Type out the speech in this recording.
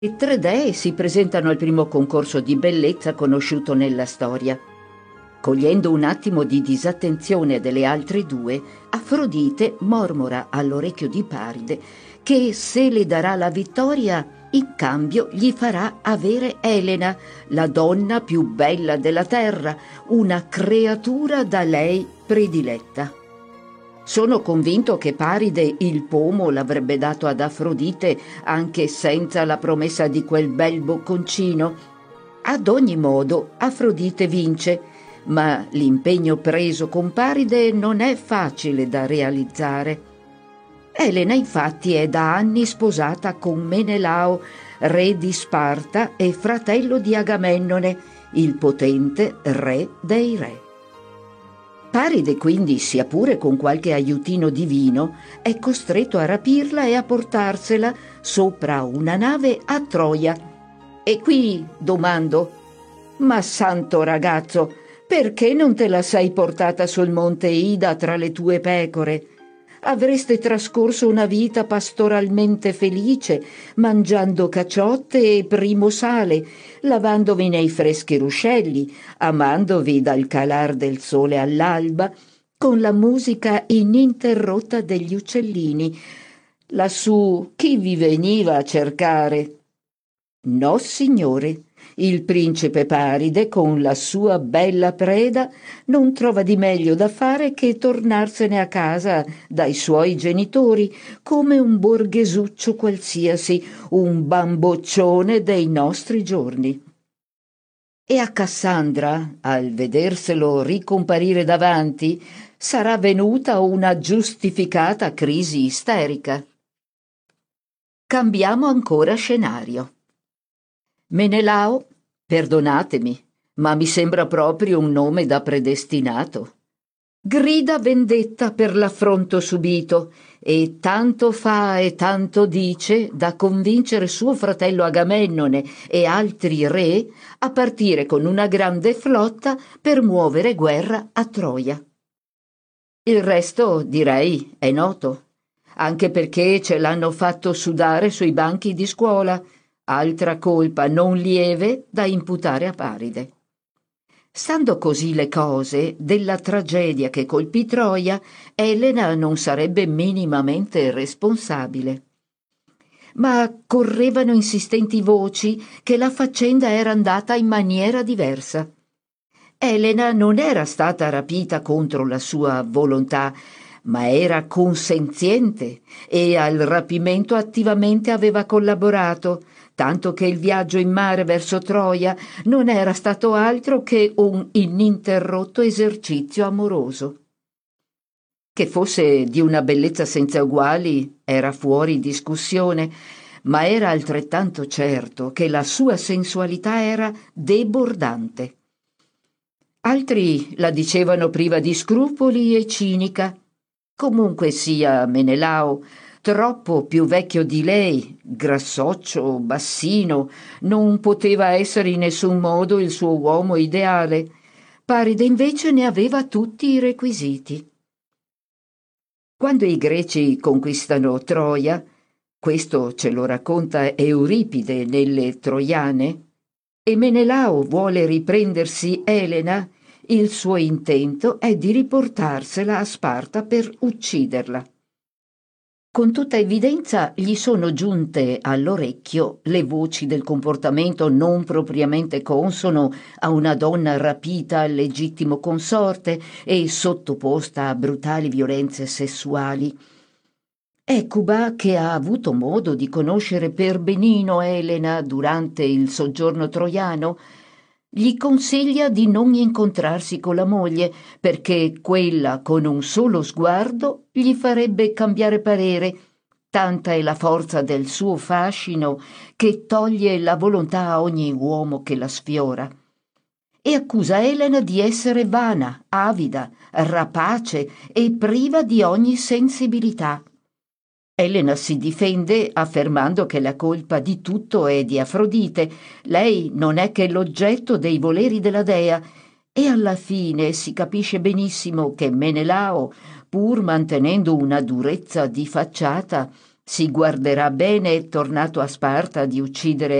I tre dei si presentano al primo concorso di bellezza conosciuto nella storia. Cogliendo un attimo di disattenzione delle altre due, Afrodite mormora all'orecchio di Paride che se le darà la vittoria, in cambio gli farà avere Elena, la donna più bella della terra, una creatura da lei prediletta. Sono convinto che Paride il pomo l'avrebbe dato ad Afrodite anche senza la promessa di quel bel bocconcino. Ad ogni modo, Afrodite vince, ma l'impegno preso con Paride non è facile da realizzare. Elena infatti è da anni sposata con Menelao, re di Sparta e fratello di Agamennone, il potente re dei re. Paride quindi, sia pure con qualche aiutino divino, è costretto a rapirla e a portarsela sopra una nave a Troia. E qui domando: ma santo ragazzo, perché non te la sei portata sul monte Ida tra le tue pecore? Avreste trascorso una vita pastoralmente felice, mangiando caciotte e primo sale, lavandovi nei freschi ruscelli, amandovi dal calar del sole all'alba, con la musica ininterrotta degli uccellini. Lassù chi vi veniva a cercare? No, signore. Il principe Paride, con la sua bella preda, non trova di meglio da fare che tornarsene a casa dai suoi genitori, come un borghesuccio qualsiasi, un bamboccione dei nostri giorni. E a Cassandra, al vederselo ricomparire davanti, sarà venuta una giustificata crisi isterica. Cambiamo ancora scenario. Menelao, perdonatemi, ma mi sembra proprio un nome da predestinato. Grida vendetta per l'affronto subito e tanto fa e tanto dice da convincere suo fratello Agamennone e altri re a partire con una grande flotta per muovere guerra a Troia. Il resto, direi, è noto, anche perché ce l'hanno fatto sudare sui banchi di scuola, altra colpa non lieve da imputare a Paride. Stando così le cose, della tragedia che colpì Troia, Elena non sarebbe minimamente responsabile. Ma correvano insistenti voci che la faccenda era andata in maniera diversa. Elena non era stata rapita contro la sua volontà, ma era consenziente e al rapimento attivamente aveva collaborato, tanto che il viaggio in mare verso Troia non era stato altro che un ininterrotto esercizio amoroso. Che fosse di una bellezza senza uguali era fuori discussione, ma era altrettanto certo che la sua sensualità era debordante. Altri la dicevano priva di scrupoli e cinica. Comunque sia Menelao, troppo più vecchio di lei, grassoccio, bassino, non poteva essere in nessun modo il suo uomo ideale. Paride invece ne aveva tutti i requisiti. Quando i greci conquistano Troia, questo ce lo racconta Euripide nelle Troiane, e Menelao vuole riprendersi Elena, il suo intento è di riportarsela a Sparta per ucciderla. Con tutta evidenza gli sono giunte all'orecchio le voci del comportamento non propriamente consono a una donna rapita al legittimo consorte e sottoposta a brutali violenze sessuali. Ecuba, che ha avuto modo di conoscere per benino Elena durante il soggiorno troiano, gli consiglia di non incontrarsi con la moglie perché quella con un solo sguardo gli farebbe cambiare parere, tanta è la forza del suo fascino che toglie la volontà a ogni uomo che la sfiora. E accusa Elena di essere vana, avida, rapace e priva di ogni sensibilità. Elena si difende affermando che la colpa di tutto è di Afrodite. Lei non è che l'oggetto dei voleri della dea e alla fine si capisce benissimo che Menelao, pur mantenendo una durezza di facciata, si guarderà bene, tornato a Sparta, di uccidere